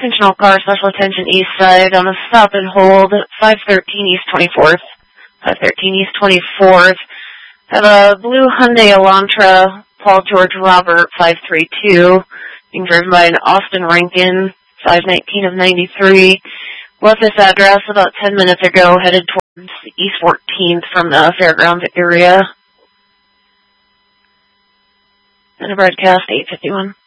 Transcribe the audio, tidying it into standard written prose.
Attention all cars, special attention east side on a stop and hold, 513 East 24th. 513 East 24th. Have a blue Hyundai Elantra, Paul George Robert, 532. Being driven by an Austin Rankin, 519 of 93. Left this address about 10 minutes ago, headed towards East 14th from the fairgrounds area. And a broadcast 851.